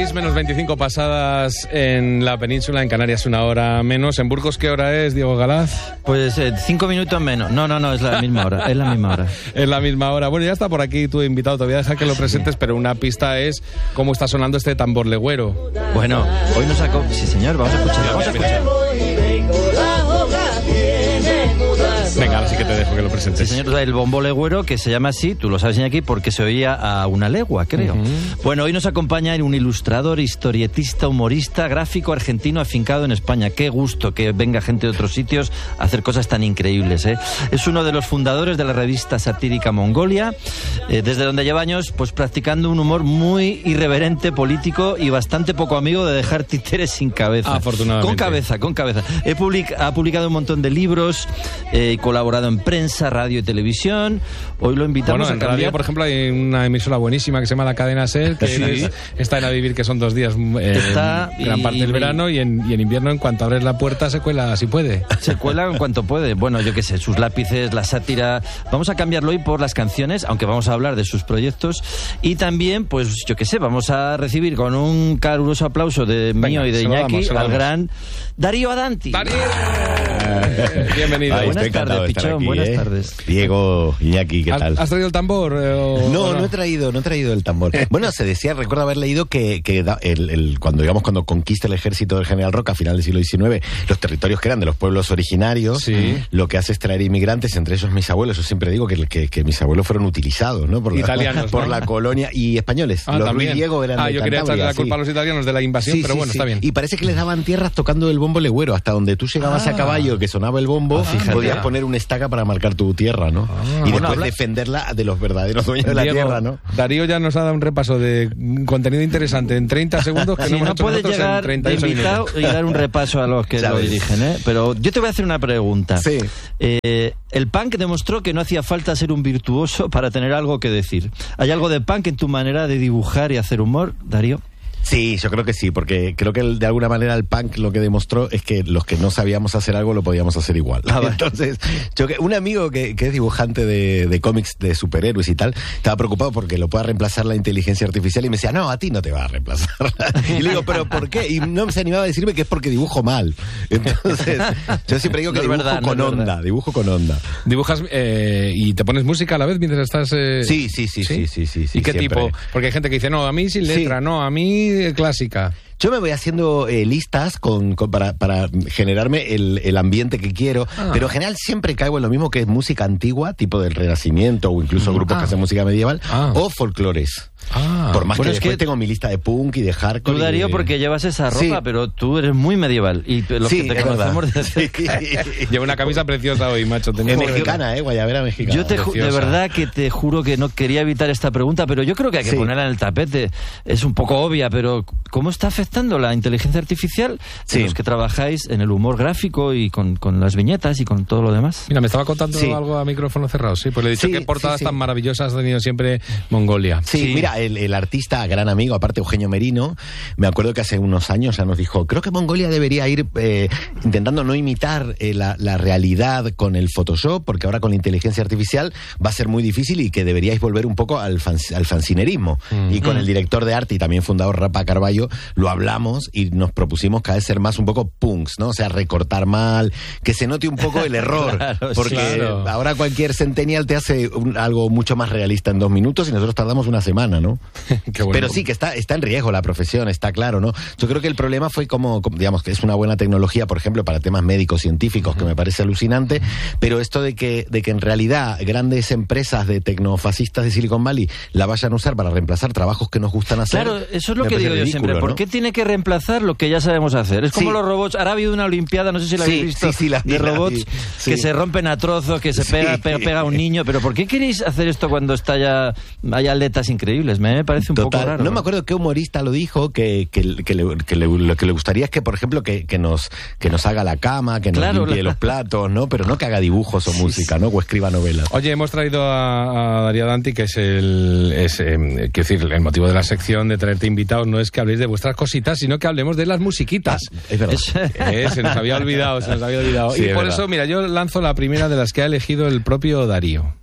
6 menos 25 pasadas en la península, en Canarias 1 hora menos. ¿En Burgos qué hora es, Diego Galaz? Pues 5 minutos menos. No, es la misma hora. Es la misma hora. Es la misma hora. Bueno, ya está por aquí tu invitado. Te voy a dejar que lo presentes, pero una pista es cómo está sonando este tambor legüero. Bueno, hoy nos sacó... Sí, señor, vamos a escucharlo. Vamos a escucharlo. Venga, ahora sí que te dejo que lo presentes. Sí, señor, el bombo legüero, que se llama así, tú lo sabes aquí, porque se oía a una legua, creo. Bueno, hoy nos acompaña un ilustrador, historietista, humorista, gráfico argentino afincado en España. Qué gusto que venga gente de otros sitios a hacer cosas tan increíbles, ¿eh? Es uno de los fundadores de la revista satírica Mongolia, desde donde lleva años pues practicando un humor muy irreverente, político y bastante poco amigo de dejar títeres sin cabeza. Afortunadamente. Con cabeza. Ha publicado un montón de libros, colaborado en prensa, radio y televisión. Hoy lo invitamos a cambiar. Radio, por ejemplo, hay una emisora buenísima que se llama La Cadena SER, que está en A Vivir, que son 2 días, gran parte del verano, y en invierno, en cuanto abres la puerta, se cuela si puede. Se cuela en cuanto puede. Bueno, yo qué sé, sus lápices, la sátira. Vamos a cambiarlo hoy por las canciones, aunque vamos a hablar de sus proyectos. Y también, pues yo qué sé, vamos a recibir con un caluroso aplauso mío y de Iñaki al gran Darío Adanti. Bienvenido. Buenas tardes, Pichón. Buenas tardes. Diego, Iñaki, ¿qué tal? ¿Has traído el tambor? No he traído el tambor. Bueno, se decía, recuerdo haber leído que cuando conquista el ejército del general Roca a final del siglo XIX, los territorios que eran de los pueblos originarios, lo que hace es traer inmigrantes, entre ellos mis abuelos. Yo siempre digo que mis abuelos fueron utilizados, ¿no? Por la colonia, y españoles. Los también. Luis Diego eran de yo quería echarle la culpa a los italianos de la invasión, pero bueno, está bien. Y parece que les daban tierras tocando el bombo legüero. Hasta donde tú llegabas a caballo, que sonaba el bombo, podías poner una estaca para marcar tu tierra, ¿no? Y después defenderla de los verdaderos dueños de la tierra, ¿no? Darío ya nos ha dado un repaso de contenido interesante en 30 segundos que no hemos hecho puede nosotros llegar en 38 invitado minutos. y dar un repaso a los que lo dirigen, ¿eh? Pero yo te voy a hacer una pregunta. Sí. El punk demostró que no hacía falta ser un virtuoso para tener algo que decir. ¿Hay algo de punk en tu manera de dibujar y hacer humor, Darío? Sí, yo creo que sí, porque creo que de alguna manera el punk lo que demostró es que los que no sabíamos hacer algo lo podíamos hacer igual. Entonces, un amigo que es dibujante de cómics de superhéroes y tal, estaba preocupado porque lo pueda reemplazar la inteligencia artificial y me decía, no, a ti no te va a reemplazar. Y le digo, ¿pero por qué? Y no se animaba a decirme que es porque dibujo mal. Entonces, yo siempre digo que dibujo con onda. ¿Dibujas y te pones música a la vez mientras estás...? Sí. ¿Y qué siempre. tipo? Porque hay gente que dice, no, a mí sin letra, no, a mí clásica. Yo me voy haciendo listas para generarme el ambiente que quiero, pero en general siempre caigo en lo mismo, que es música antigua, tipo del Renacimiento, o incluso grupos que hacen música medieval, o folclores. Por más que después tengo mi lista de punk y de hardcore. Tú, Darío, porque llevas esa ropa, pero tú eres muy medieval. Y los que te conocemos de cerca... Llevo una camisa preciosa hoy, macho. Es mexicana, guayabera mexicana. Yo de verdad que te juro que no quería evitar esta pregunta, pero yo creo que hay que ponerla en el tapete. Es un poco obvia, pero ¿cómo está afectando la inteligencia artificial de los que trabajáis en el humor gráfico y con las viñetas y con todo lo demás? Mira, me estaba contando algo a micrófono cerrado, pues le he dicho que portadas tan maravillosas ha tenido siempre Mongolia. Sí, mira, el artista, gran amigo, aparte Eugenio Merino, me acuerdo que hace unos años ya nos dijo, creo que Mongolia debería ir intentando no imitar la realidad con el Photoshop, porque ahora con la inteligencia artificial va a ser muy difícil, y que deberíais volver un poco al fanzinerismo. Y con el director de arte y también fundador Rafa Carballo lo hablamos y nos propusimos cada vez ser más un poco punks, ¿no? O sea, recortar mal, que se note un poco el error, porque ahora cualquier centennial te hace algo mucho más realista en 2 minutos y nosotros tardamos una semana, ¿no? Qué bueno. Pero sí, que está en riesgo la profesión, está claro, ¿no? Yo creo que el problema fue como digamos, que es una buena tecnología, por ejemplo, para temas médicos, científicos, que me parece alucinante, pero esto de que en realidad grandes empresas de tecnofascistas de Silicon Valley la vayan a usar para reemplazar trabajos que nos gustan hacer. Claro, eso es lo que digo yo siempre. ¿Por qué tiene que reemplazar lo que ya sabemos hacer? Es como los robots. Ahora ha habido una olimpiada, no sé si la habéis visto, de robots que se rompen a trozos, que se pega a un niño. ¿Pero por qué queréis hacer esto cuando hay atletas increíbles? Me parece un poco raro. No me acuerdo qué humorista lo dijo, que lo que le gustaría es que, por ejemplo, que nos haga la cama, que nos limpie los platos, ¿no? Pero no que haga dibujos o música, ¿no? O escriba novelas. Oye, hemos traído a Darío Adanti, que es quiero decir, el motivo de la sección de traerte invitados no es que habléis de vuestras cositas, sino que hablemos de las musiquitas. Es verdad. Se nos había olvidado. Sí, y por eso, mira, yo lanzo la primera de las que ha elegido el propio Darío.